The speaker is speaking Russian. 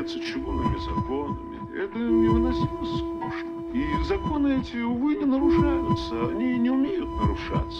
занимается чугунными законами. Это невыносимо скучно. И законы эти, увы, не нарушаются. Они не умеют нарушаться.